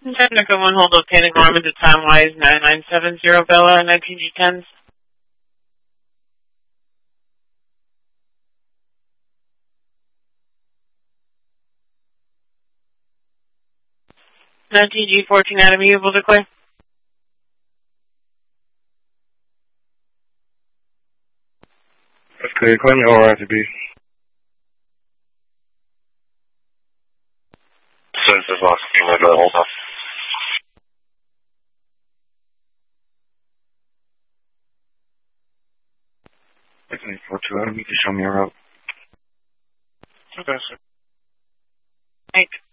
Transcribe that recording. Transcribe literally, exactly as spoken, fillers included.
Technical one, hold obtaining alarm at the time wise nine nine seven zero Bella nineteen G tens. nineteen G fourteen Adam, you able to clear? That's clear. Claim your O R to be. Since this last team, I got hold up. eight four two Adam, you can show me a route. Okay, sir. Thanks.